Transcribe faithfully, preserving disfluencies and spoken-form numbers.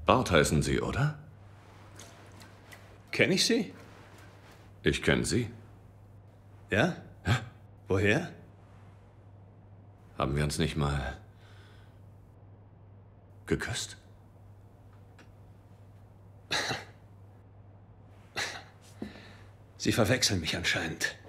Bart heißen Sie, oder? Kenne ich Sie? Ich kenne Sie. Ja? Ja? Woher? Haben wir uns nicht mal geküsst? Sie verwechseln mich anscheinend.